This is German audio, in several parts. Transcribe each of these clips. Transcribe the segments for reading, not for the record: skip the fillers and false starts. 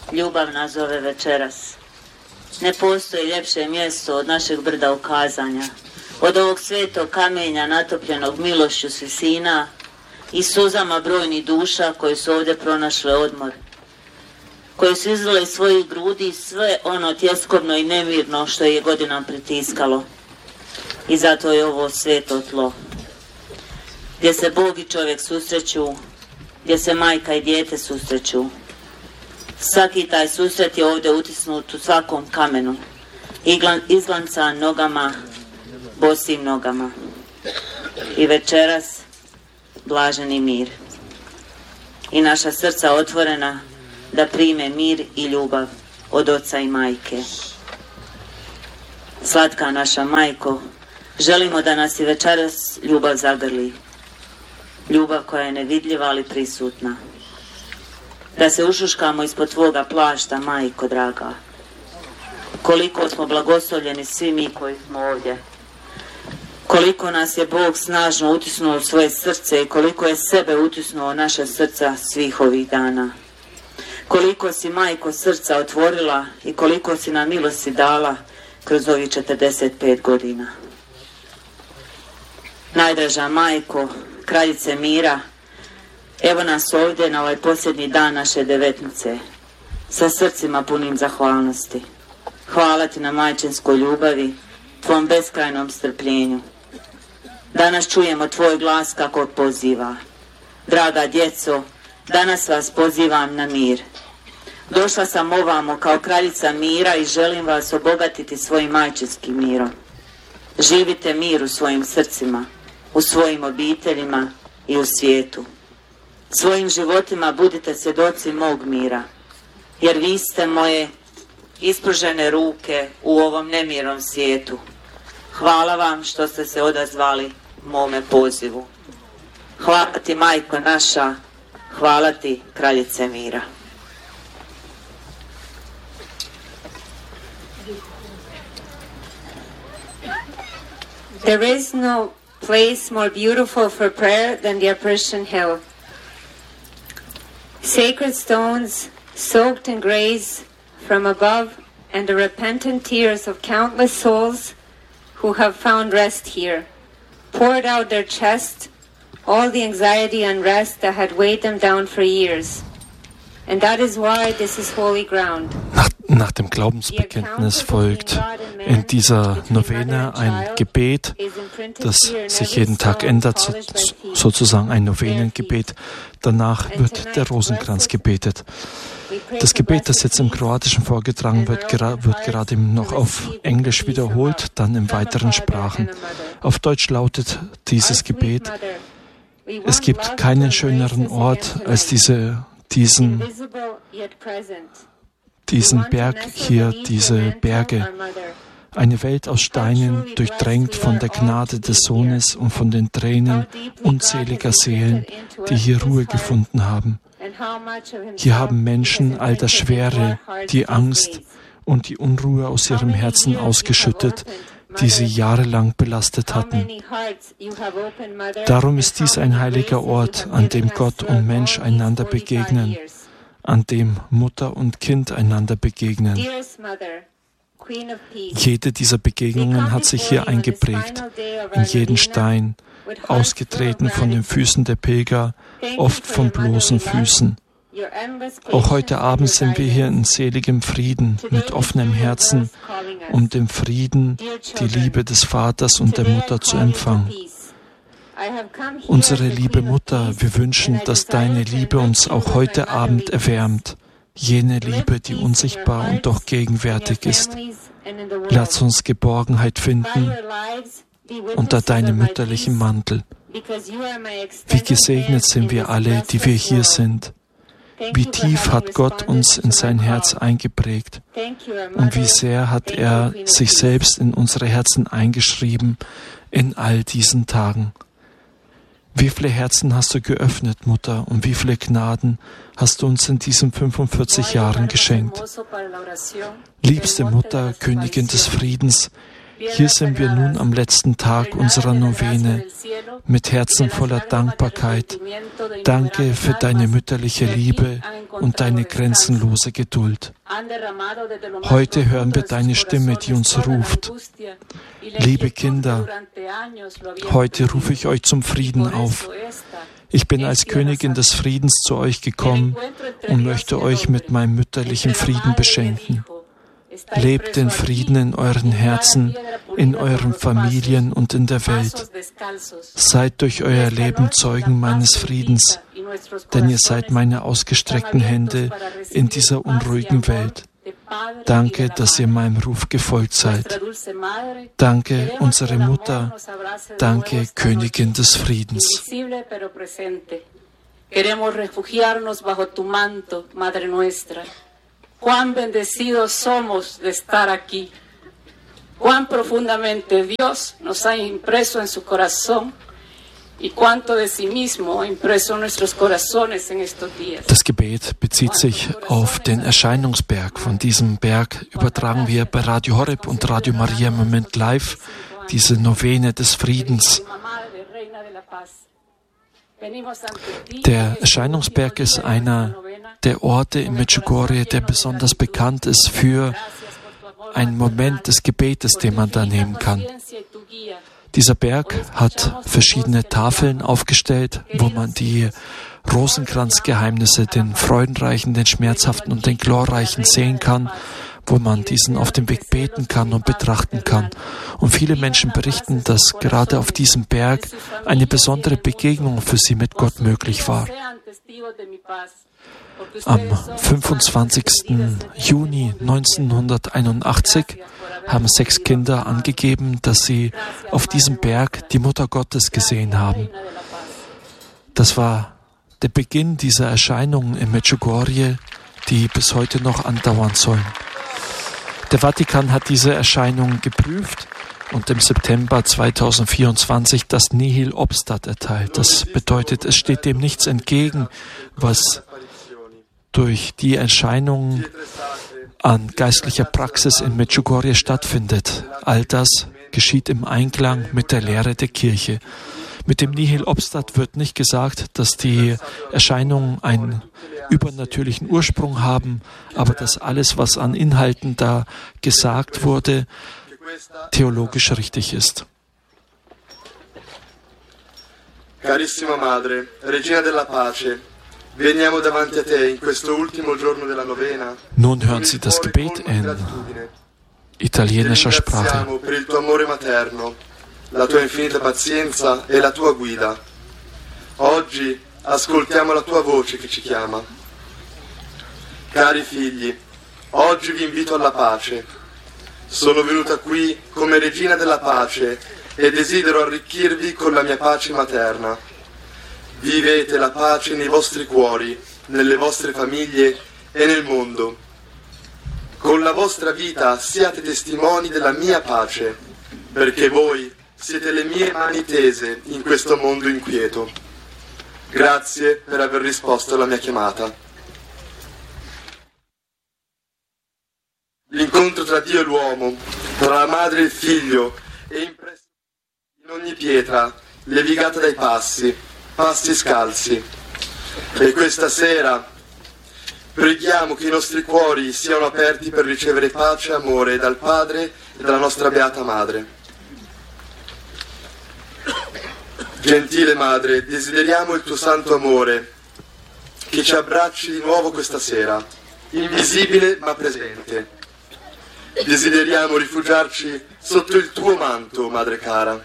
Ljubav nas zove večeras. Ne postoji ljepše mjesto od našeg brda ukazanja, od ovog svetog kamenja natopljenog milošću s visina i suzama brojnih duša koje su ovdje pronašle odmor, koje su izvele iz svojih grudi sve ono tjeskobno i nemirno što je godinama pritiskalo. I zato je ovo sveto tlo, gdje se Bog i čovjek susreću, gdje se majka i dijete susreću. Svaki taj susret je ovdje utisnut u svakom kamenu, izglancan nogama, bosim nogama. I večeras blaženi mir. I naša srca otvorena da prime mir i ljubav od oca i majke. Slatka naša majko, želimo da nas i večeras ljubav zagrli. Ljubav koja je nevidljiva ali prisutna. Da se ušuškamo ispod tvoga plašta, majko draga. Koliko smo blagoslovljeni svi mi koji smo ovdje. Koliko nas je Bog snažno utisnuo u svoje srce i koliko je sebe utisnuo naša srca svih ovih dana. Koliko si, majko, srca otvorila i koliko si nam milosti dala kroz ovih 45 godina. Najdraža majko, kraljice mira, evo nas ovdje na ovaj posljednji dan naše devetnice, sa srcima punim zahvalnosti. Hvala ti na majčinskoj ljubavi, tvom beskrajnom strpljenju. Danas čujemo tvoj glas kako poziva. Draga djeco, danas vas pozivam na mir. Došla sam ovamo kao kraljica mira i želim vas obogatiti svojim majčinskim mirom. Živite mir u svojim srcima, u svojim obiteljima i u svijetu. Svojim životima budite svjedoci mog mira, jer vi ste moje ispružene ruke u ovom nemirnom svijetu. Hvala vam što ste se odazvali mome pozivu. Hvala ti, majko naša, hvala ti, kraljice mira. There is no place more beautiful for prayer than the Apparition Hill. Sacred stones soaked in grace from above and the repentant tears of countless souls who have found rest here, poured out their chest all the anxiety and unrest that had weighed them down for years. And that is why this is holy ground. Nach dem Glaubensbekenntnis folgt in dieser Novene ein Gebet, das sich jeden Tag ändert, sozusagen ein Novenengebet. Danach wird der Rosenkranz gebetet. Das Gebet, das jetzt im Kroatischen vorgetragen wird gerade noch auf Englisch wiederholt, dann in weiteren Sprachen. Auf Deutsch lautet dieses Gebet: Es gibt keinen schöneren Ort als diesen Berg hier, diese Berge. Eine Welt aus Steinen, durchdrängt von der Gnade des Sohnes und von den Tränen unzähliger Seelen, die hier Ruhe gefunden haben. Hier haben Menschen all das Schwere, die Angst und die Unruhe aus ihrem Herzen ausgeschüttet, die sie jahrelang belastet hatten. Darum ist dies ein heiliger Ort, an dem Gott und Mensch einander begegnen, an dem Mutter und Kind einander begegnen. Jede dieser Begegnungen hat sich hier eingeprägt, in jeden Stein, ausgetreten von den Füßen der Pilger, oft von bloßen Füßen. Auch heute Abend sind wir hier in seligem Frieden, mit offenem Herzen, um den Frieden, die Liebe des Vaters und der Mutter zu empfangen. Unsere liebe Mutter, wir wünschen, dass deine Liebe uns auch heute Abend erwärmt. Jene Liebe, die unsichtbar und doch gegenwärtig ist. Lass uns Geborgenheit finden unter deinem mütterlichen Mantel. Wie gesegnet sind wir alle, die wir hier sind. Wie tief hat Gott uns in sein Herz eingeprägt und wie sehr hat er sich selbst in unsere Herzen eingeschrieben in all diesen Tagen. Wie viele Herzen hast du geöffnet, Mutter, und wie viele Gnaden hast du uns in diesen 45 Jahren geschenkt. Liebste Mutter, Königin des Friedens, hier sind wir nun am letzten Tag unserer Novene mit Herzen voller Dankbarkeit. Danke für deine mütterliche Liebe, und deine grenzenlose Geduld. Heute hören wir deine Stimme, die uns ruft. Liebe Kinder, heute rufe ich euch zum Frieden auf. Ich bin als Königin des Friedens zu euch gekommen und möchte euch mit meinem mütterlichen Frieden beschenken. Lebt den Frieden in euren Herzen, in euren Familien und in der Welt. Seid durch euer Leben Zeugen meines Friedens, denn ihr seid meine ausgestreckten Hände in dieser unruhigen Welt. Danke, dass ihr meinem Ruf gefolgt seid. Danke, unsere Mutter. Danke, Königin des Friedens. Queremos refugiarnos bajo tu manto, Madre nuestra. Cuán bendecidos somos de estar aquí. Cuán profundamente Dios nos ha impreso en su corazón y cuánto de sí mismo ha impreso en nuestros corazones en estos días. Das Gebet bezieht sich auf den Erscheinungsberg. Von diesem Berg übertragen wir bei Radio Horeb und Radio Maria im Moment live diese Novene des Friedens. Der Erscheinungsberg ist einer der Orte in Medjugorje, der besonders bekannt ist für einen Moment des Gebetes, den man da nehmen kann. Dieser Berg hat verschiedene Tafeln aufgestellt, wo man die Rosenkranzgeheimnisse, den freudenreichen, den schmerzhaften und den glorreichen sehen kann, wo man diesen auf dem Weg beten kann und betrachten kann. Und viele Menschen berichten, dass gerade auf diesem Berg eine besondere Begegnung für sie mit Gott möglich war. Am 25. Juni 1981 haben 6 Kinder angegeben, dass sie auf diesem Berg die Mutter Gottes gesehen haben. Das war der Beginn dieser Erscheinungen in Medjugorje, die bis heute noch andauern sollen. Der Vatikan hat diese Erscheinungen geprüft und im September 2024 das Nihil Obstat erteilt. Das bedeutet, es steht dem nichts entgegen, was durch die Erscheinungen an geistlicher Praxis in Medjugorje stattfindet. All das geschieht im Einklang mit der Lehre der Kirche. Mit dem Nihil Obstat wird nicht gesagt, dass die Erscheinungen einen übernatürlichen Ursprung haben, aber dass alles, was an Inhalten da gesagt wurde, theologisch richtig ist. Carissima Madre, Regina della Pace, veniamo davanti a te in questo ultimo giorno della novena. Nun hören Sie das Gebet in italienischer Sprache. Per il tuo amore materno, la tua infinita pazienza e la tua guida. Oggi ascoltiamo la tua voce che ci chiama. Cari figli, oggi vi invito alla pace. Sono venuta qui come regina della pace e desidero arricchirvi con la mia pace materna. Vivete la pace nei vostri cuori, nelle vostre famiglie e nel mondo. Con la vostra vita siate testimoni della mia pace, perché voi siete le mie mani tese in questo mondo inquieto. Grazie per aver risposto alla mia chiamata. L'incontro tra Dio e l'uomo, tra la madre e il figlio, è impresso in ogni pietra, levigata dai passi scalzi. E questa sera preghiamo che i nostri cuori siano aperti per ricevere pace e amore dal Padre e dalla nostra Beata Madre. Gentile Madre, desideriamo il tuo santo amore che ci abbracci di nuovo questa sera, invisibile ma presente. Desideriamo rifugiarci sotto il tuo manto, Madre cara.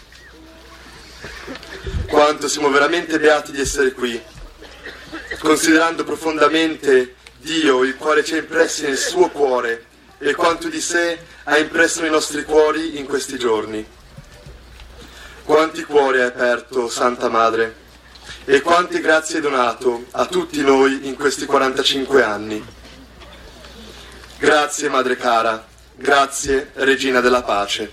Quanto siamo veramente beati di essere qui, considerando profondamente Dio, il quale ci ha impressi nel suo cuore, e quanto di sé ha impresso nei nostri cuori in questi giorni. Quanti cuori hai aperto, Santa Madre, e quante grazie hai donato a tutti noi in questi 45 anni. Grazie, Madre cara, grazie, Regina della Pace.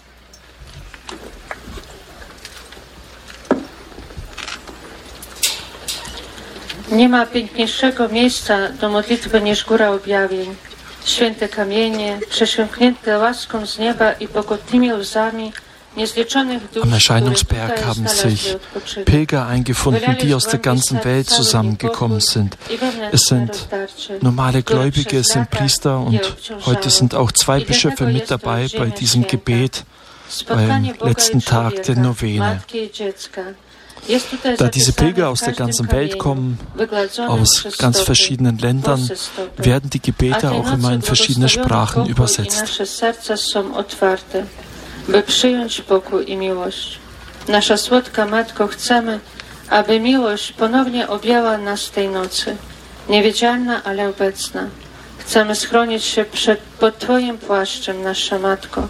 Nie ma piękniejszego miejsca do modlitwy niż Góra Objawień. Święte kamienie, przesiąknięte łaską z nieba i bogotnymi łzami, Am Erscheinungsberg haben sich Pilger eingefunden, die aus der ganzen Welt zusammengekommen sind. Es sind normale Gläubige, es sind Priester und heute sind auch 2 Bischöfe mit dabei bei diesem Gebet beim letzten Tag der Novene. Da diese Pilger aus der ganzen Welt kommen, aus ganz verschiedenen Ländern, werden die Gebete auch immer in verschiedene Sprachen übersetzt. By przyjąć pokój i miłość. Nasza słodka Matko, chcemy, aby miłość ponownie objęła nas tej nocy. Niewidzialna, ale obecna. Chcemy schronić się pod Twoim płaszczem, nasza Matko.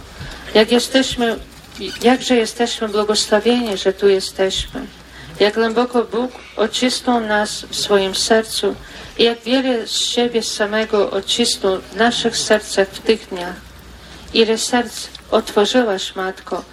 Jakże jesteśmy błogosławieni, że tu jesteśmy. Jak głęboko Bóg odcisnął nas w swoim sercu i jak wiele z siebie samego odcisnął w naszych sercach w tych dniach. Ile serc otworzyłaś, Matko,